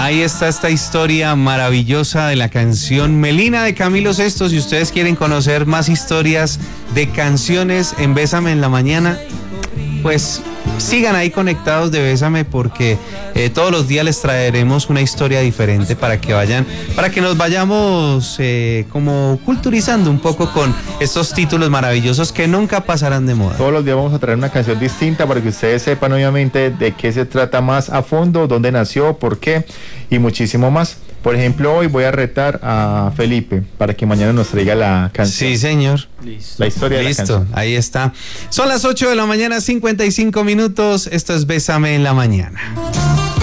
Ahí está esta historia maravillosa de la canción Melina de Camilo Sesto. Si ustedes quieren conocer más historias de canciones en Bésame en la Mañana, pues sigan ahí conectados de Bésame, porque todos los días les traeremos una historia diferente para que nos vayamos como culturizando un poco con estos títulos maravillosos que nunca pasarán de moda. Todos los días vamos a traer una canción distinta para que ustedes sepan obviamente de qué se trata más a fondo, dónde nació, por qué y muchísimo más. Por ejemplo, hoy voy a retar a Felipe para que mañana nos traiga la canción. Sí, señor. Listo. La historia de la canción. Listo, ahí está. Son las 8 de la mañana, 55 minutos. Esto es Bésame en la Mañana.